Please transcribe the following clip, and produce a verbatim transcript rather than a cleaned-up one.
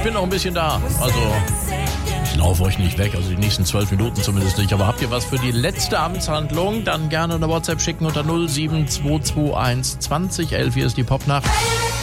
bin noch ein bisschen da. Also, ich laufe euch nicht weg, also die nächsten zwölf Minuten zumindest nicht. Aber habt ihr was für die letzte Amtshandlung? Dann gerne eine WhatsApp schicken unter null sieben zwei zwei eins zwanzig elf. Hier ist die Popnacht.